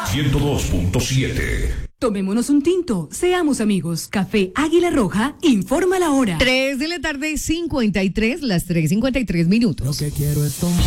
102.7. Tomémonos un tinto, seamos amigos. Café Águila Roja informa la hora. 3 de la tarde, 53, las 3:53 minutos. Lo que quiero es tomar.